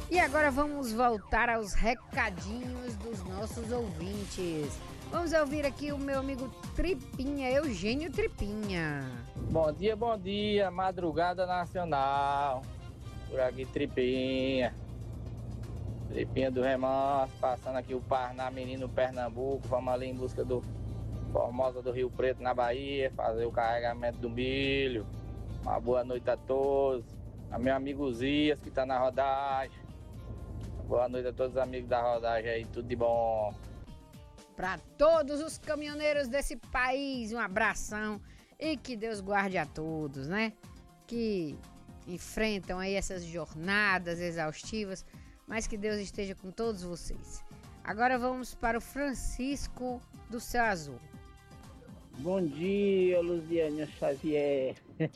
E agora vamos voltar aos recadinhos dos nossos ouvintes. Vamos ouvir aqui o meu amigo Tripinha, Eugênio Tripinha. Bom dia, madrugada nacional. Por aqui, Tripinha do Remanso, passando aqui o Parná, menino Pernambuco. Vamos ali em busca do Formosa do Rio Preto, na Bahia, fazer o carregamento do milho. Uma boa noite a todos. A meu amigo Zias, que tá na rodagem. Boa noite a todos os amigos da rodagem aí, tudo de bom. Para todos os caminhoneiros desse país, um abração e que Deus guarde a todos, né? Que enfrentam aí essas jornadas exaustivas, mas que Deus esteja com todos vocês. Agora vamos para o Francisco do Céu Azul. Bom dia, Luziane Xavier.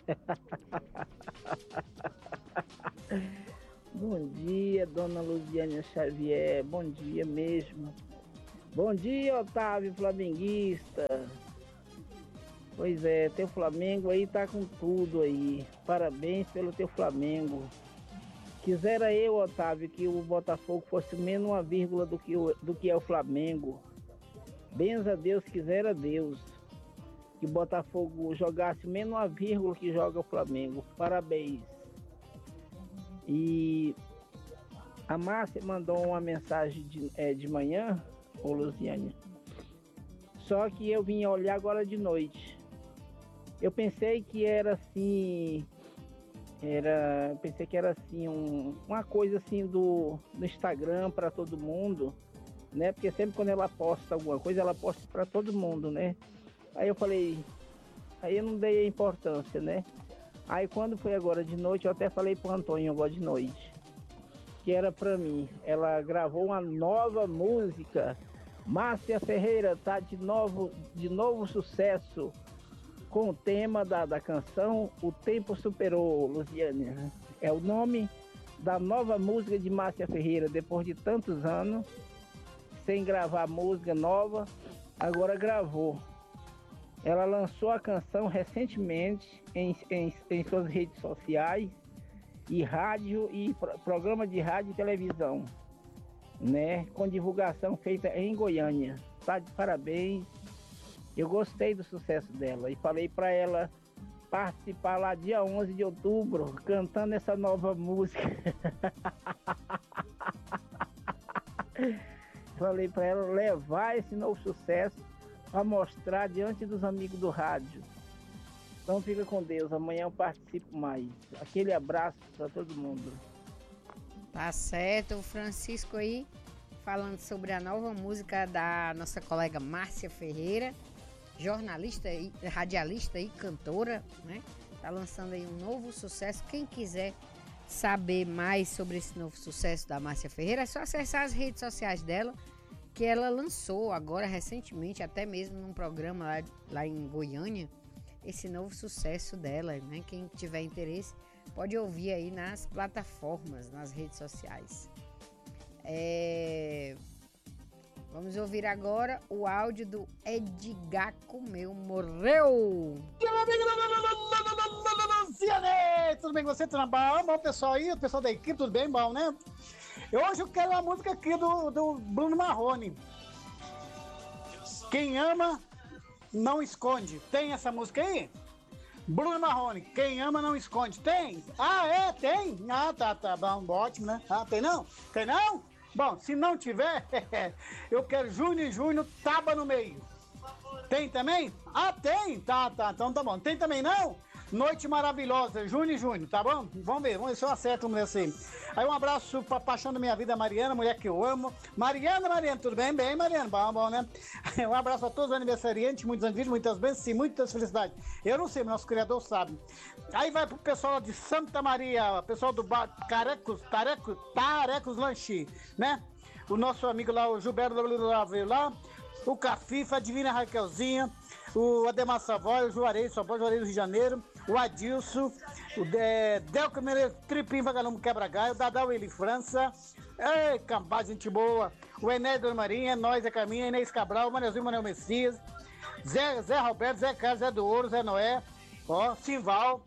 Bom dia, dona Luziane Xavier. Bom dia mesmo. Bom dia, Otávio Flamenguista. Pois é, teu Flamengo aí tá com tudo aí. Parabéns pelo teu Flamengo. Quisera eu, Otávio, que o Botafogo fosse menos uma vírgula do que é o Flamengo. Benza a Deus, quisera Deus. Que o Botafogo jogasse menos uma vírgula que joga o Flamengo. Parabéns. E a Márcia mandou uma mensagem de manhã, ô Luziane. Só que eu vim olhar agora de noite. Eu pensei que era assim... pensei que era assim uma coisa assim do Instagram para todo mundo, né? Porque sempre quando ela posta alguma coisa, ela posta para todo mundo, né? Aí eu falei, aí eu não dei a importância, né? Aí quando foi agora de noite, eu até falei pro Antônio agora de noite, que era para mim. Ela gravou uma nova música. Márcia Ferreira tá de novo sucesso. Com o tema da canção O Tempo Superou, Luziane. É o nome da nova música de Márcia Ferreira. Depois de tantos anos, sem gravar música nova, agora gravou. Ela lançou a canção recentemente em suas redes sociais e rádio e programa de rádio e televisão, né? Com divulgação feita em Goiânia. Tá de parabéns. Eu gostei do sucesso dela e falei para ela participar lá dia 11 de outubro, cantando essa nova música. Falei para ela levar esse novo sucesso para mostrar diante dos amigos do rádio. Então fica com Deus, amanhã eu participo mais. Aquele abraço para todo mundo. Tá certo, o Francisco aí falando sobre a nova música da nossa colega Márcia Ferreira, jornalista e radialista e cantora, né? Tá lançando aí um novo sucesso. Quem quiser saber mais sobre esse novo sucesso da Márcia Ferreira, é só acessar as redes sociais dela, que ela lançou agora recentemente, até mesmo num programa lá em Goiânia, esse novo sucesso dela, né? Quem tiver interesse pode ouvir aí nas plataformas, nas redes sociais. Vamos ouvir agora o áudio do Edgar Comeu Morreu. Tudo bem com você? Tudo bom? Bom, pessoal aí, o pessoal da equipe, tudo bem? Bom, né? Hoje eu quero uma música aqui do Bruno Marrone. Quem ama, não esconde. Tem essa música aí? Bruno Marrone, quem ama não esconde. Tem? Ah, é? Tem? Ah, tá bom, ótimo, né? Ah, tem não? Tem não? Bom, se não tiver, eu quero Júnior e Júnior, Taba no meio. Tem também? Ah, tem? Tá, então tá bom. Tem também não? Noite Maravilhosa, Júnior e Júnior, tá bom? Vamos ver se eu acerto um assim. Aí um abraço pra paixão da minha vida, Mariana, mulher que eu amo. Mariana, tudo bem? Bem, Mariana, bom, né? Um abraço pra todos os aniversariantes, muitos anos de vida, muitas bênçãos e muitas felicidades. Eu não sei, mas nosso Criador sabe. Aí vai pro pessoal de Santa Maria, pessoal do bar Tarecos Lanche, né? O nosso amigo lá, o Gilberto veio lá, o Cafifa, a Divina Raquelzinha, o Ademar Savoy, o Juarez do Rio de Janeiro, o Adilson, o Delco Menezes, Tripinho Vagalume Quebra-Galho, o Dadá Willy França, Cambá, gente boa, o Enéas Dona Marinha, é Nós, é Caminha, Inês Cabral, Manelzinho, Manel Messias, Zé Roberto, Zé Carlos, Zé do Ouro, Zé Noé, Simval,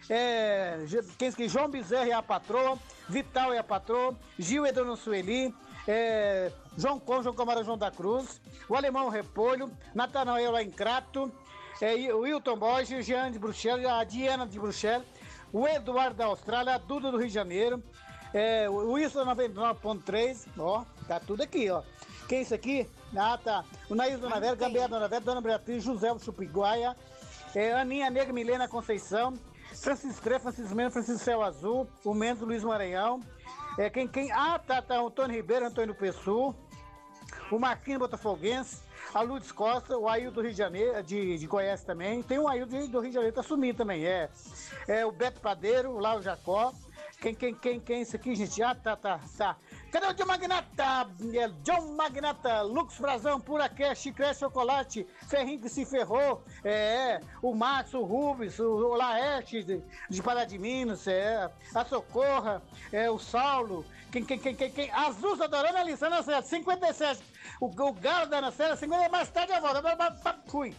Quem que João Bezerra é a patroa, Vital é a patroa, Gil é Dona Sueli, João Camarão João da Cruz, o Alemão Repolho, Natanael lá em Crato, o Wilton Borges, o Jean de Bruxelas, a Diana de Bruxelas, o Eduardo da Austrália, a Duda do Rio de Janeiro, o Wilson 99.3, ó, tá tudo aqui, ó. Quem é isso aqui? Ah, tá. O Naís Dona Vera, Gabriela Dona Vera, Dona Beatriz, José Chupiguaia, Aninha Negra Milena Conceição, Francisco Crê, Francisco Mendes, Francisco Céu Azul, o Mendes Luiz Maranhão, tá, o Antônio Ribeiro, Antônio Pessu, o Marquinhos Botafoguense, a Lourdes Costa, o Ailton do Rio de Janeiro, de Goiás também, tem um Ailton do Rio de Janeiro, tá sumindo também, o Beto Padeiro, o Lau Jacó, quem é isso aqui, gente? Ah, tá. Cadê o John Magnata? John Magnata, Lux Frazão, Pura Cash, Chiclete Chocolate, Ferrinho que se ferrou, o Max, o Rubens, o Laerte de Pará de Minas, a Socorra, o Saulo, a Zusa da Ana Lissana, 57, o Galo da Ana Célia, 50, mais tarde eu volto, fui.